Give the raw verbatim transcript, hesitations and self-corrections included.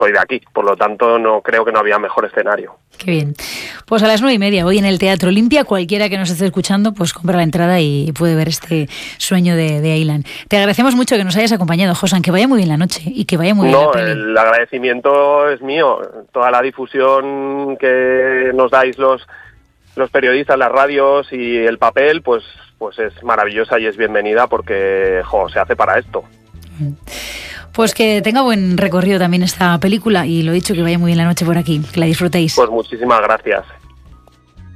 soy de aquí, por lo tanto no creo que no había mejor escenario. Qué bien. Pues a las nueve y media, hoy en el Teatro Olimpia, cualquiera que nos esté escuchando, pues compra la entrada y puede ver este sueño de, de Aylan. Te agradecemos mucho que nos hayas acompañado, Josan, que vaya muy bien la noche y que vaya muy bien No, la peli. el agradecimiento es mío. Toda la difusión que nos dais los, los periodistas, las radios y el papel, pues, pues es maravillosa y es bienvenida porque, jo, se hace para esto. Pues que tenga buen recorrido también esta película y lo dicho, que vaya muy bien la noche por aquí, que la disfrutéis. Pues muchísimas gracias.